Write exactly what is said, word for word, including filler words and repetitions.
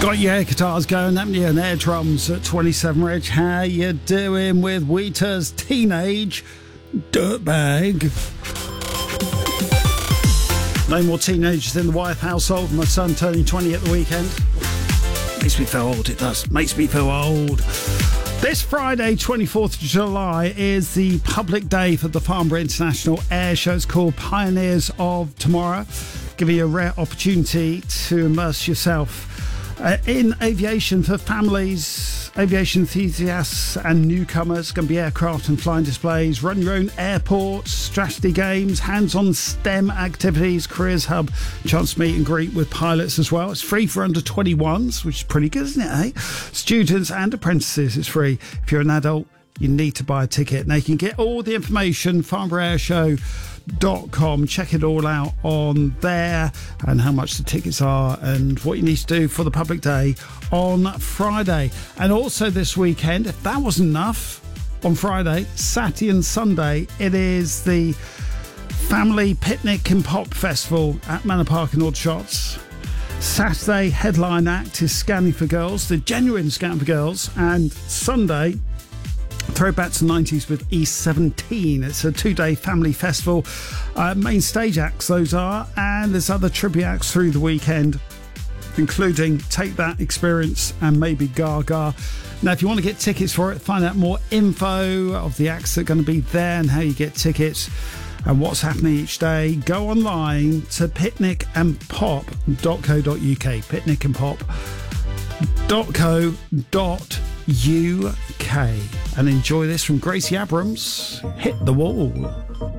Got your air guitars going, haven't you? And air drums at twenty-seven Reg. How you doing with Wheater's Teenage Dirtbag? No more teenagers in the Wyeth household. My son turning twenty at the weekend. Makes me feel old, it does. Makes me feel old. This Friday, twenty-fourth of July, is the public day for the Farnborough International Air Show. It's called Pioneers of Tomorrow. Giving you a rare opportunity to immerse yourself Uh, in aviation for families, aviation enthusiasts and newcomers. Going to be aircraft and flying displays, run your own airports, strategy games, hands-on STEM activities, careers hub, chance to meet and greet with pilots as well. It's free for under twenty-ones, which is pretty good, isn't it, eh? Students and apprentices, it's free. If you're an adult, you need to buy a ticket. Now you can get all the information, farnborough air show dot com. Check it all out on there and how much the tickets are and what you need to do for the public day on Friday. And also this weekend, if that wasn't enough, on Friday, Saturday and Sunday, it is the Family Picnic and Pop Festival at Manor Park in Aldershot. Saturday headline act is Scanning for Girls, the genuine Scan for Girls, and Sunday throwback to the nineties with E seventeen. It's a two-day family festival. Uh, main stage acts, those are, and there's other tribute acts through the weekend, including Take That Experience and maybe Gaga. Now, if you want to get tickets for it, find out more info of the acts that are going to be there and how you get tickets and what's happening each day, go online to picnic and pop dot co dot uk. picnic and pop dot co dot uk. And enjoy this from Gracie Abrams, Hit the Wall.